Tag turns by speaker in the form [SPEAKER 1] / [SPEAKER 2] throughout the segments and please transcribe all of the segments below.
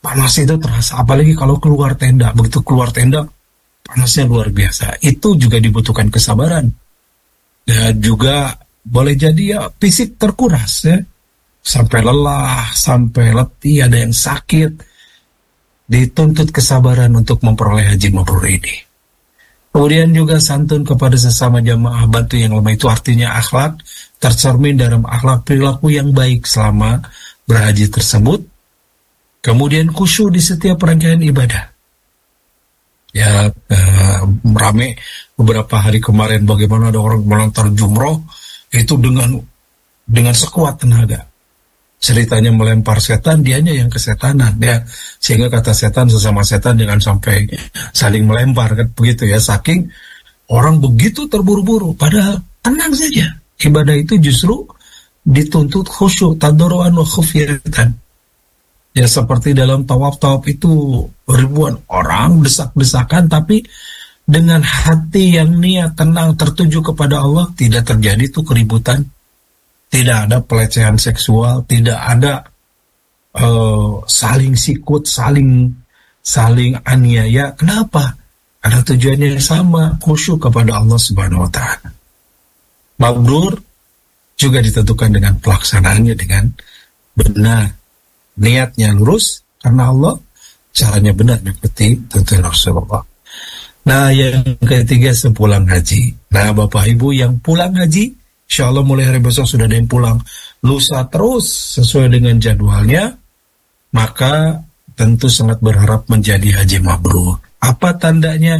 [SPEAKER 1] panas itu terasa, apalagi kalau keluar tenda. Begitu keluar tenda, panasnya luar biasa. Itu juga dibutuhkan kesabaran. Dan juga boleh jadi ya fisik terkuras ya. Sampai lelah, sampai letih, ada yang sakit. Dituntut kesabaran untuk memperoleh haji mabrur ini. Kemudian juga santun kepada sesama jamaah, bantu yang lemah, itu artinya akhlak, tercermin dalam akhlak perilaku yang baik selama berhaji tersebut. Kemudian khusyuk di setiap rangkaian ibadah. Ya, rame beberapa hari kemarin bagaimana ada orang melontar jumroh itu dengan sekuat tenaga. Ceritanya melempar setan, dianya yang kesetanan ya, sehingga kata setan sesama setan jangan sampai saling melempar kan begitu ya, saking orang begitu terburu-buru, padahal tenang saja. Ibadah itu justru dituntut khusyuk, tadarruan wa khufyatan. Ya seperti dalam tawaf itu ribuan orang desak-desakan, tapi dengan hati yang niat tenang tertuju kepada Allah, tidak terjadi tuh keributan. Tidak ada pelecehan seksual, tidak ada saling sikut, saling aniaya. Kenapa? Karena tujuannya sama, khusyuk kepada Allah Subhanahu wa Ta'ala. Mabrur juga ditentukan dengan pelaksanaannya dengan benar. Niatnya lurus karena Allah, caranya benar mengikuti tuntunan Rasulullah. Nah, yang ketiga sepulang haji. Nah, Bapak Ibu yang pulang haji, insya Allah mulai hari besok sudah ada yang pulang, lusa terus sesuai dengan jadwalnya, maka tentu sangat berharap menjadi haji mabrur. Apa tandanya?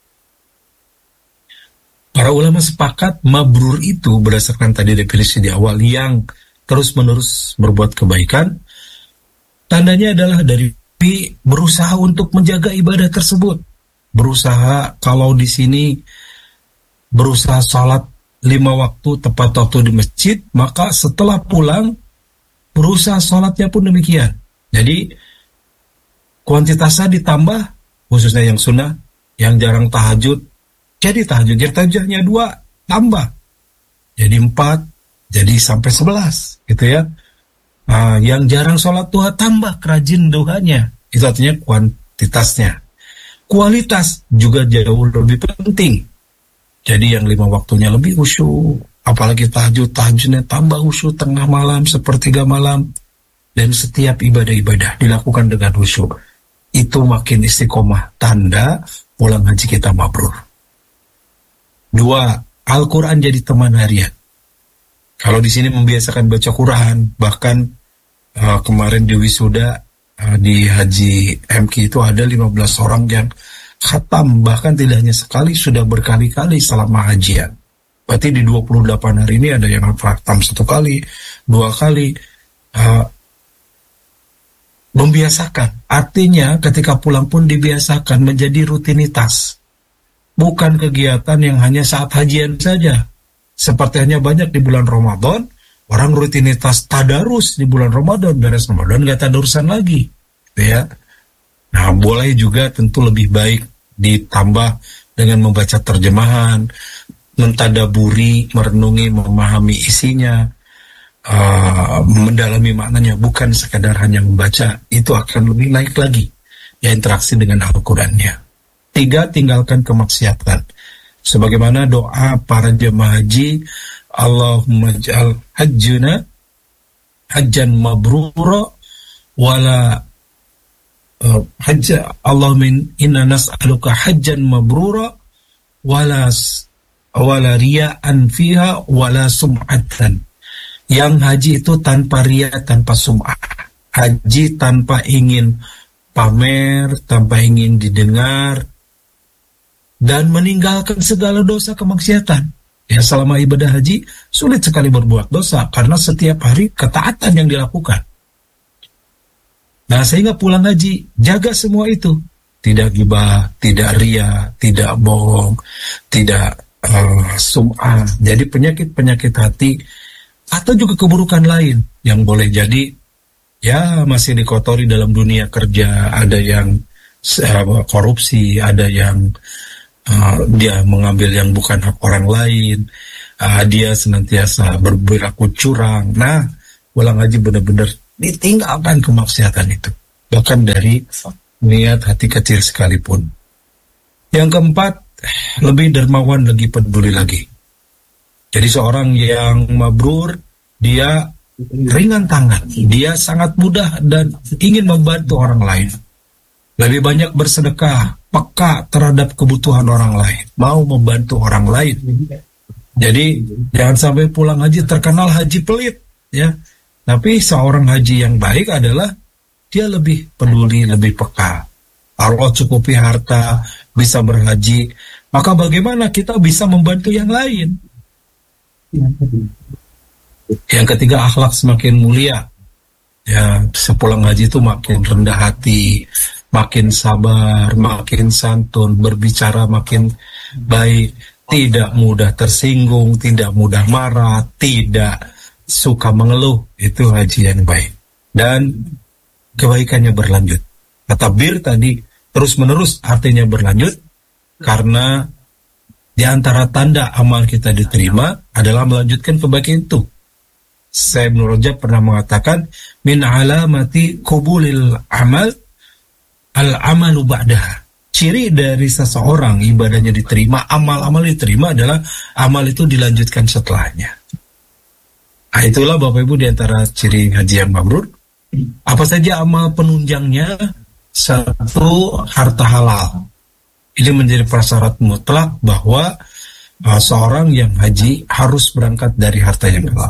[SPEAKER 1] Para ulama sepakat mabrur itu berdasarkan tadi definisi di awal, yang terus-menerus berbuat kebaikan. Tandanya adalah dari berusaha untuk menjaga ibadah tersebut. Berusaha, kalau di sini berusaha salat 5 waktu tepat waktu di masjid, maka setelah pulang berusaha sholatnya pun demikian. Jadi kuantitasnya ditambah, khususnya yang sunnah, yang jarang tahajud, jadi tahajudnya 2 tambah, jadi 4, jadi sampai 11 gitu ya. Nah, yang jarang sholat duha tambah kerajin duhanya, itu artinya kuantitasnya. Kualitas juga jauh lebih penting. Jadi yang 5 waktunya lebih khusyuk, apalagi tahajudnya tambah khusyuk, tengah malam, sepertiga malam, dan setiap ibadah-ibadah dilakukan dengan khusyuk. Itu makin istiqomah, tanda pulang haji kita mabrur. 2, Al-Quran jadi teman harian. Kalau di sini membiasakan baca Quran, bahkan kemarin di wisuda di Haji MK itu ada 15 orang yang khatam, bahkan tidak hanya sekali, sudah berkali-kali selama hajian. Berarti di 28 hari ini ada yang khatam 1 kali, 2 kali. Membiasakan, artinya ketika pulang pun dibiasakan menjadi rutinitas. Bukan kegiatan yang hanya saat hajian saja. Seperti hanya banyak di bulan Ramadan, orang rutinitas tadarus di bulan Ramadan, beres Ramadan gak tadarusan lagi, gitu ya. Nah, boleh juga tentu lebih baik ditambah dengan membaca terjemahan, mentadaburi, merenungi, memahami isinya, mendalami maknanya, bukan sekadar hanya membaca. Itu akan lebih naik lagi ya interaksi dengan Al-Qurannya. 3, tinggalkan kemaksiatan. Sebagaimana doa para jemaah haji, Allahumma ja'al hajjuna hajjan mabrura wala hajja, Allahumma inna nas'aluka hajjan mabrura wala riya'an fiha wala sum'atan. Yang haji itu tanpa riya, tanpa sum'ah. Haji tanpa ingin pamer, tanpa ingin didengar, dan meninggalkan segala dosa kemaksiatan. Ya, selama ibadah haji sulit sekali berbuat dosa karena setiap hari ketaatan yang dilakukan. Nah, sehingga pulang haji jaga semua itu. Tidak gibah, tidak ria, tidak bohong, tidak sum'ah. Jadi penyakit-penyakit hati atau juga keburukan lain yang boleh jadi ya masih dikotori dalam dunia kerja. Ada yang korupsi, ada yang dia mengambil yang bukan hak orang lain, dia senantiasa berperilaku curang. Nah, pulang haji benar-benar ditinggalkan kemaksiatan itu. bahkan dari niat hati kecil sekalipun. Yang keempat, lebih dermawan, lebih peduli lagi. Jadi seorang yang mabrur, dia ringan tangan, dia sangat mudah dan ingin membantu orang lain. Lebih banyak bersedekah, peka terhadap kebutuhan orang lain, mau membantu orang lain. Jadi jangan sampai pulang haji terkenal haji pelit, ya. Tapi seorang haji yang baik adalah dia lebih peduli, lebih peka. Allah cukupi harta, bisa berhaji, maka bagaimana kita bisa membantu yang lain? Yang ketiga, akhlak semakin mulia. Ya, sepulang haji itu makin rendah hati, makin sabar, makin santun, berbicara makin baik, tidak mudah tersinggung, tidak mudah marah, tidak suka mengeluh. Itu haji yang baik. Dan kebaikannya berlanjut. Kata bir tadi, terus-menerus artinya berlanjut, karena di antara tanda amal kita diterima adalah melanjutkan kebaikan itu. Syekh Ibnu Rajab pernah mengatakan, min alamati qubulil amal al-amalu ba'daha. Ciri dari seseorang ibadahnya diterima, amal-amal diterima adalah amal itu dilanjutkan setelahnya. Nah, itulah Bapak Ibu di antara ciri haji yang mabrur. Apa saja amal penunjangnya? Satu, harta halal. Ini menjadi prasyarat mutlak bahwa seorang yang haji harus berangkat dari harta yang halal.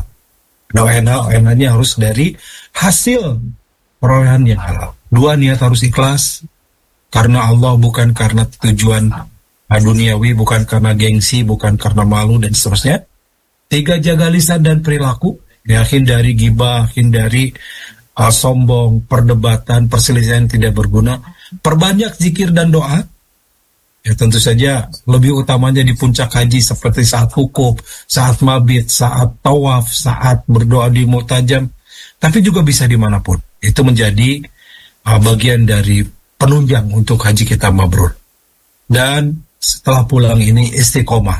[SPEAKER 1] ONA-nya harus dari hasil perolehan yang halal. Dua, niat harus ikhlas karena Allah, bukan karena tujuan duniawi, bukan karena gengsi, bukan karena malu dan seterusnya. Tiga, jaga lisan dan perilaku, ya, hindari ghibah, hindari sombong, perdebatan, perselisihan tidak berguna. Perbanyak zikir dan doa. Ya, tentu saja lebih utamanya di puncak haji seperti saat wukuf, saat mabit, saat tawaf, saat berdoa di mu'tajam. Tapi juga bisa dimanapun. Itu menjadi bagian dari penunjang untuk haji kita mabrur. Dan setelah pulang ini istiqomah.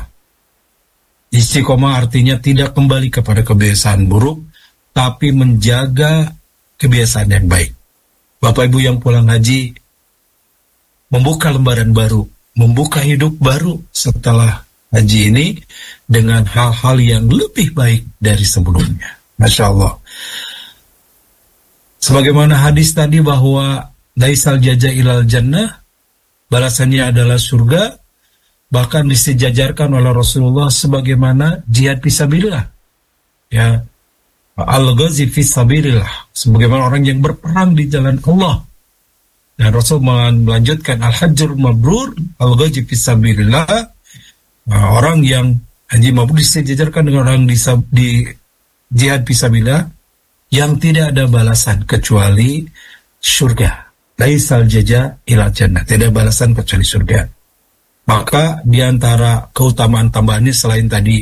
[SPEAKER 1] Istiqomah artinya tidak kembali kepada kebiasaan buruk, tapi menjaga kebiasaan yang baik. Bapak Ibu yang pulang haji, membuka lembaran baru, membuka hidup baru setelah haji ini dengan hal-hal yang lebih baik dari sebelumnya. Masya Allah. Sebagaimana hadis tadi bahwa laisal jaza ilal jannah, balasannya adalah surga, bahkan disejajarkan oleh Rasulullah sebagaimana jihad fisabilillah. Ya, al-ghazi fisabilillah, sebagaimana orang yang berperang di jalan Allah. Dan Rasul melanjutkan al-hajjul mabrur al-ghazi fisabilillah, orang yang haji mabrur disejajarkan dengan orang di jihad fisabilillah yang tidak ada balasan kecuali surga. Laisal jaza ilal jannah, tidak ada balasan kecuali surga. Maka di antara keutamaan tambahannya selain tadi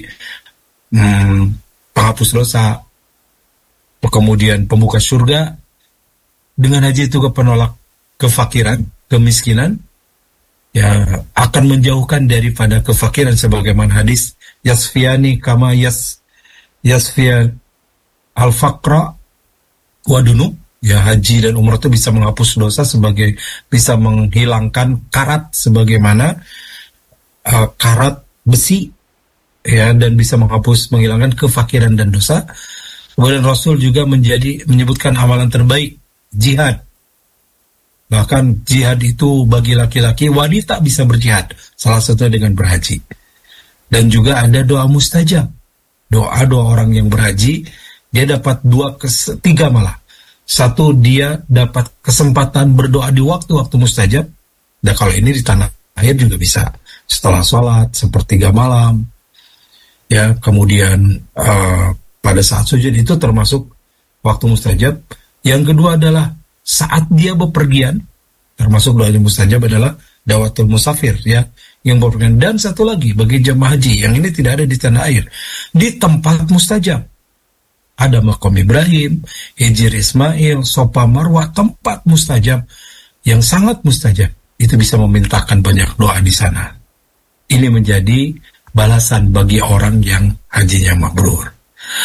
[SPEAKER 1] penghapus dosa, kemudian pembuka surga, dengan haji itu penolak kefakiran, kemiskinan, ya, akan menjauhkan daripada kefakiran sebagaimana hadis yasfiani kama yasfian al-faqra wa dunub. Ya, haji dan umrah itu bisa menghapus dosa, sebagai bisa menghilangkan karat sebagaimana karat besi, ya, dan bisa menghilangkan kefakiran dan dosa. Kemudian Rasul juga menyebutkan amalan terbaik jihad. Bahkan jihad itu bagi laki-laki, wanita bisa berjihad, salah satunya dengan berhaji. Dan juga ada doa mustajab. Doa orang yang berhaji, dia dapat tiga malah. Satu, dia dapat kesempatan berdoa di waktu-waktu mustajab. Dan kalau ini di tanah air juga bisa. Setelah sholat, sepertiga malam. Ya, kemudian pada saat sujud itu termasuk waktu mustajab. Yang kedua adalah saat dia bepergian, termasuk doa mustajab adalah dawatul musafir, ya, yang bepergian. Dan satu lagi bagi jemaah haji, yang ini tidak ada di tanah air, di tempat mustajab. Ada Maqam Ibrahim, Hijr Ismail, Sofa Marwah, tempat mustajab yang sangat mustajab. Itu bisa memintakan banyak doa di sana. Ini menjadi balasan bagi orang yang hajinya mabrur.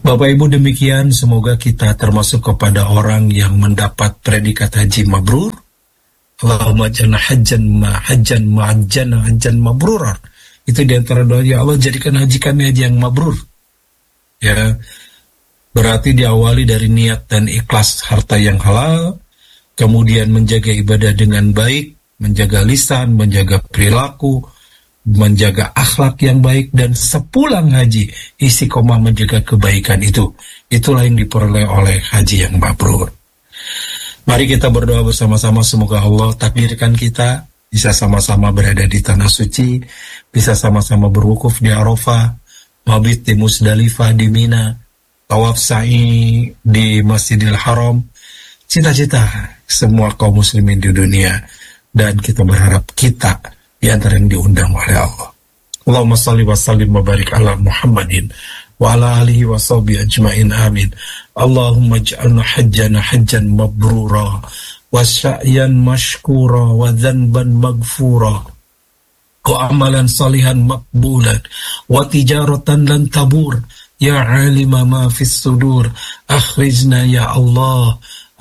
[SPEAKER 1] Bapak Ibu, demikian semoga kita termasuk kepada orang yang mendapat predikat haji mabrur. Allahumma jana hajjan mabrur. Itu diantara doa, ya Allah jadikan haji kami haji yang mabrur. Ya, berarti diawali dari niat dan ikhlas harta yang halal, kemudian menjaga ibadah dengan baik, menjaga lisan, menjaga perilaku, menjaga akhlak yang baik, dan sepulang haji istiqomah menjaga kebaikan itu. Itulah yang diperoleh oleh haji yang mabrur. Mari kita berdoa bersama-sama, semoga Allah takdirkan kita bisa sama-sama berada di tanah suci, bisa sama-sama berwukuf di Arafah, mabit di Musdalifah, di Mina, tawaf sa'i di Masjidil Haram, cita-cita semua kaum muslimin di dunia, dan kita berharap kita di antara yang diundang oleh Allah. Allahumma salli wa sallim wa barik ala Muhammadin wa ala alihi wa sahbihi ajma'in, amin. Allahumma ij'alna hajjan mabrura wa sa'yan mashkura wa dhanban maghfura wa amalan salihan maqbulan wa tijaratan lan tabur ya alima ma fis sudur akhrijna ya Allah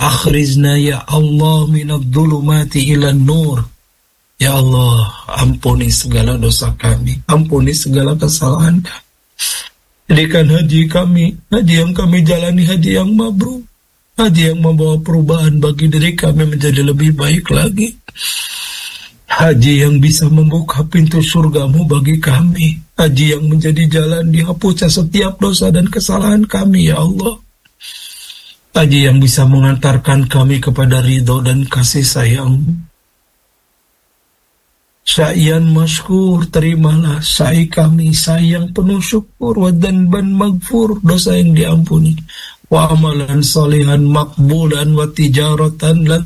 [SPEAKER 1] minadh dhulumati ilan nur. Ya Allah, ampuni segala dosa kami, ampuni segala kesalahan kami. Jadikan haji kami, haji yang kami jalani, haji yang mabrur, haji yang membawa perubahan bagi diri kami menjadi lebih baik lagi. Haji yang bisa membuka pintu surgamu bagi kami. Haji yang menjadi jalan dihapusnya setiap dosa dan kesalahan kami, ya Allah. Haji yang bisa mengantarkan kami kepada ridho dan kasih sayang. Sa'yan masykur, terimalah sa'i kami, sa'i yang penuh syukur, wa dhanban maghfur, dosa yang diampuni, wa amalan salihan makbulan, wa tijaratan lan,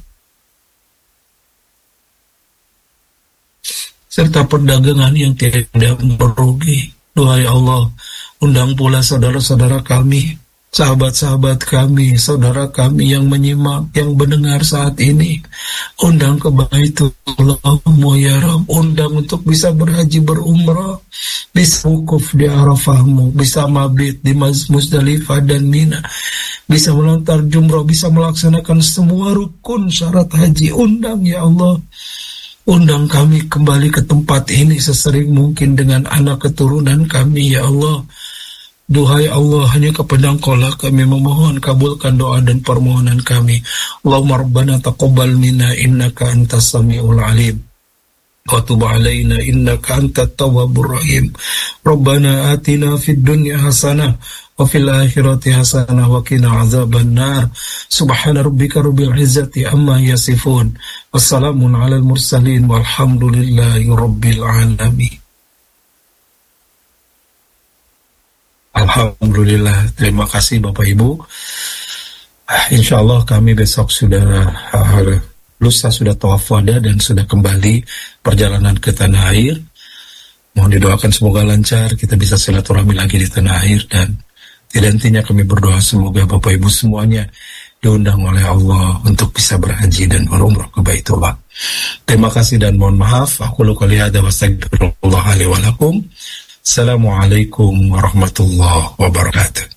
[SPEAKER 1] serta perdagangan yang tidak merugi. Duhai Allah, undang pula saudara-saudara kami, sahabat-sahabat kami, saudara kami yang menyimak, yang mendengar saat ini. Undang ke Baitullah ya Rabb, undang untuk bisa berhaji berumrah, bisa wukuf di Arafahmu, bisa mabit di Musdalifah dan Mina, bisa melontar jumrah, bisa melaksanakan semua rukun syarat haji. Undang ya Allah, undang kami kembali ke tempat ini sesering mungkin dengan anak keturunan kami ya Allah. Duhai Allah, hanya kepada Engkau-lah kami memohon, kabulkan doa dan permohonan kami. Allahumma rabbana taqabbal minna innaka antas samiul alim wa tub alaina innaka antat tawwabur rahim. Rabbana atina fid dunya hasanah wa fil akhirati hasanah wa qina azaban nar. Subhana rabbika rabbil izzati amma yasifun. Wassalamun alal mursalin walhamdulillahi rabbil alamin. Alhamdulillah, terima kasih Bapak Ibu. Insya Allah kami besok lusa sudah tawaf wada dan sudah kembali perjalanan ke tanah air. Mohon didoakan semoga lancar, kita bisa silaturahmi lagi di tanah air, dan tidak hentinya kami berdoa semoga Bapak Ibu semuanya diundang oleh Allah untuk bisa berhaji dan berumrah ke Baitullah. Terima kasih dan mohon maaf. Aku qouli hadza wa astaghfirullah li wa lakum. Assalamualaikum warahmatullahi wabarakatuh.